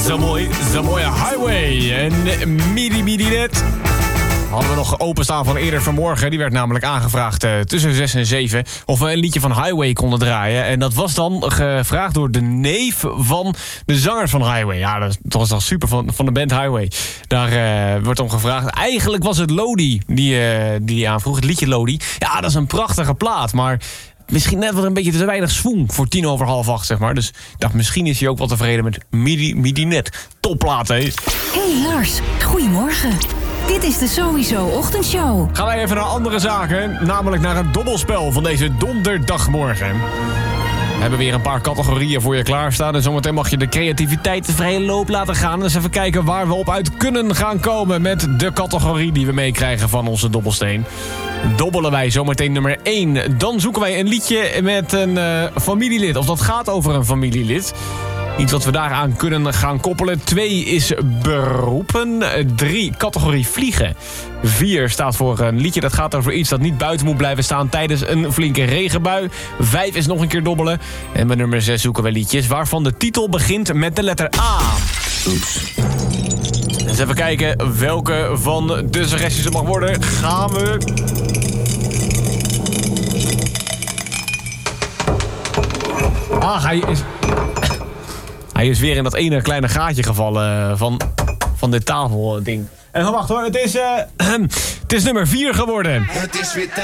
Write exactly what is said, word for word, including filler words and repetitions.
zo mooi. Zo mooie Highway. En Midi Midi Net hadden we nog openstaan van eerder vanmorgen. Die werd namelijk aangevraagd uh, tussen zes en zeven... of we een liedje van Highway konden draaien. En dat was dan gevraagd door de neef van de zanger van Highway. Ja, dat was toch super van, van de band Highway. Daar uh, wordt om gevraagd. Eigenlijk was het Lodi die, uh, die aanvroeg. Het liedje Lodi. Ja, dat is een prachtige plaat, maar... misschien net wat een beetje te weinig swoon voor tien over half acht, zeg maar. Dus ik dacht, misschien is hij ook wel tevreden met Midi Midi Net. Topplaat, hé. Hey Lars, goedemorgen. Dit is de Sowieso Ochtendshow. Gaan wij even naar andere zaken, namelijk naar het dobbelspel van deze donderdagmorgen. We hebben weer een paar categorieën voor je klaarstaan. En zometeen mag je de creativiteit de vrije loop laten gaan. Dus even kijken waar we op uit kunnen gaan komen met de categorie die we meekrijgen van onze dobbelsteen. Dobbelen wij zometeen nummer één. Dan zoeken wij een liedje met een uh, familielid. Of dat gaat over een familielid. Iets wat we daaraan kunnen gaan koppelen. Twee is beroepen. Drie, categorie vliegen. Vier staat voor een liedje dat gaat over iets dat niet buiten moet blijven staan tijdens een flinke regenbui. Vijf is nog een keer dobbelen. En bij nummer zes zoeken we liedjes waarvan de titel begint met de letter A. Oeps. Eens even kijken welke van de suggesties het mag worden. Gaan we... Ah, hij is... Hij is weer in dat ene kleine gaatje gevallen van, van dit tafelding. En wacht hoor, het is, uh, het is nummer vier geworden. Het is weer